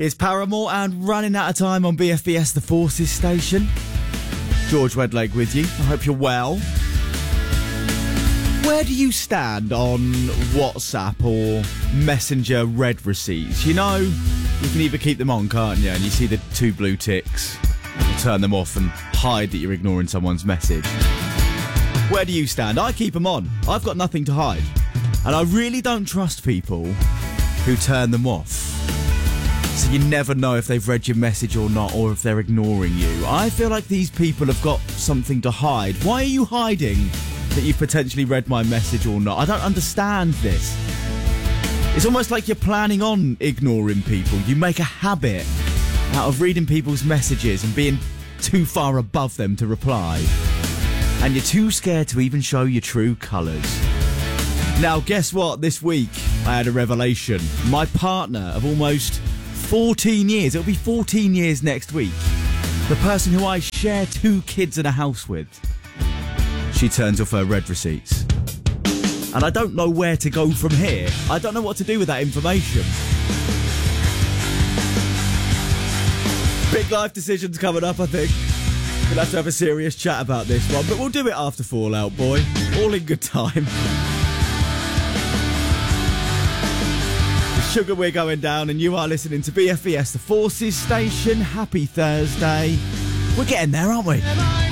It's Paramore and Running Out of Time on BFBS The Forces station. George Wedlake with you. I hope you're well. Where do you stand on WhatsApp or Messenger read receipts? You know, you can either keep them on, can't you? And you see the two blue ticks. You turn them off and hide that you're ignoring someone's message. Where do you stand? I keep them on. I've got nothing to hide. And I really don't trust people who turn them off. So you never know if they've read your message or not, or if they're ignoring you. I feel like these people have got something to hide. Why are you hiding that you've potentially read my message or not? I don't understand this. It's almost like you're planning on ignoring people. You make a habit out of reading people's messages and being too far above them to reply. And you're too scared to even show your true colours. Now, guess what? This week, I had a revelation. My partner of almost 14 years, it'll be 14 years next week, the person who I share 2 kids in a house with, she turns off her read receipts. And I don't know where to go from here. I don't know what to do with that information. Big life decisions coming up, I think. We'll have a serious chat about this one, but we'll do it after Fallout Boy. All in good time. Sugar, we're going down, and you are listening to BFBS The Forces station. Happy Thursday. We're getting there, aren't we?